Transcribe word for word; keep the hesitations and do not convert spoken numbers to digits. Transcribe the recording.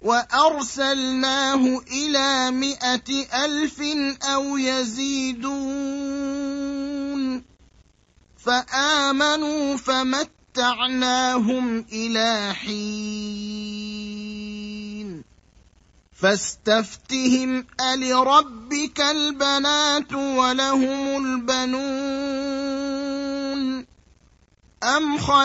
وأرسلناه إلى مائة ألف أو يزيدون فآمنوا فمتعناهم إلى حين فاستفتهم ألربك البنات ولهم البنون أم